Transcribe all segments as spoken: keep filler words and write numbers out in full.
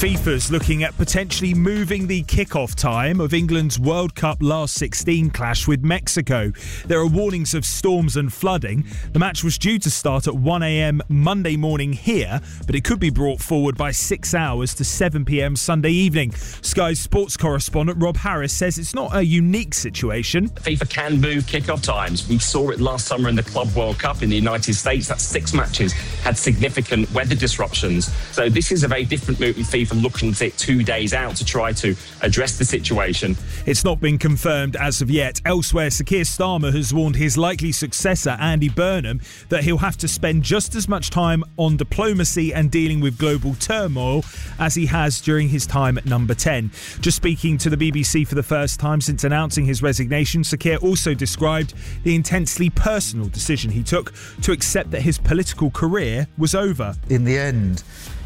FIFA's looking at potentially moving the kick-off time of England's World Cup last sixteen clash with Mexico. There are warnings of storms and flooding. The match was due to start at one a.m. Monday morning here, but it could be brought forward by six hours to seven p.m. Sunday evening. Sky's sports correspondent Rob Harris says it's not a unique situation. FIFA can move kick-off times. We saw it last summer in the Club World Cup in the United States. That's six matches had significant weather disruptions. So this is a very different move with FIFA looking at it two days out to try to address the situation. It's not been confirmed as of yet. Elsewhere, Sir Keir Starmer has warned his likely successor, Andy Burnham, that he'll have to spend just as much time on diplomacy and dealing with global turmoil as he has during his time at number ten. Just speaking to the B B C for the first time since announcing his resignation, Sir Keir also described the intensely personal decision he took to accept that his political career was over. In the end,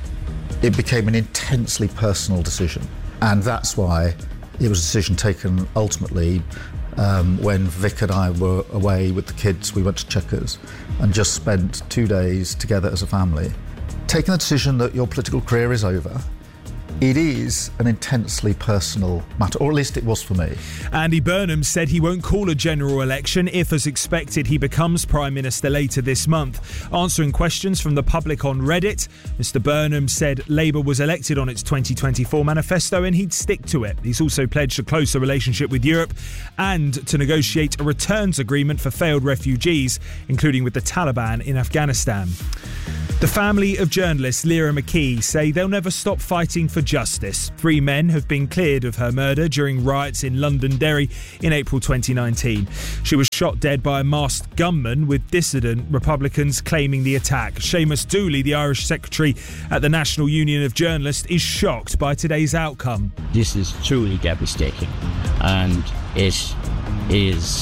it became an intensely personal decision, and that's why it was a decision taken ultimately um, when Vic and I were away with the kids. We went to Chequers and just spent two days together as a family. Taking the decision that your political career is over, it is an intensely personal matter, or at least it was for me. Andy Burnham said he won't call a general election if, as expected, he becomes Prime Minister later this month. Answering questions from the public on Reddit, Mr Burnham said Labour was elected on its twenty twenty-four manifesto and he'd stick to it. He's also pledged a closer relationship with Europe and to negotiate a returns agreement for failed refugees, including with the Taliban in Afghanistan. The family of journalist Lyra McKee say they'll never stop fighting for justice. Three men have been cleared of her murder during riots in Londonderry in April twenty nineteen. She was shot dead by a masked gunman, with dissident Republicans claiming the attack. Seamus Dooley, the Irish secretary at the National Union of Journalists, is shocked by today's outcome. This is truly devastating, and it is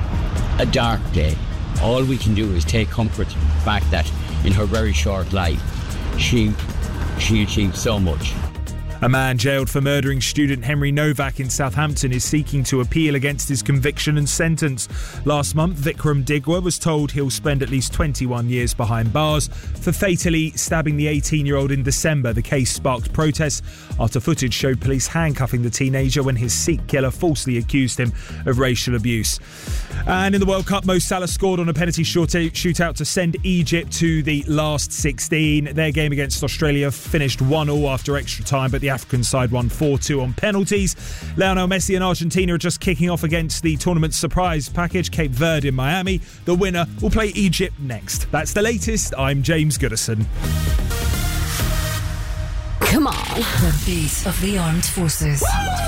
a dark day. All we can do is take comfort in the fact that in her very short life, she she achieved so much. A man jailed for murdering student Henry Novak in Southampton is seeking to appeal against his conviction and sentence. Last month, Vikram Digwa was told he'll spend at least twenty-one years behind bars for fatally stabbing the eighteen-year-old in December. The case sparked protests after footage showed police handcuffing the teenager when his Sikh killer falsely accused him of racial abuse. And in the World Cup, Mo Salah scored on a penalty shootout to send Egypt to the last sixteen. Their game against Australia finished one all after extra time, but the African side won four two on penalties. Lionel Messi and Argentina are just kicking off against the tournament's surprise package, Cape Verde in Miami. The winner will play Egypt next. That's the latest. I'm James Goodison. Come on. The beat of the armed forces.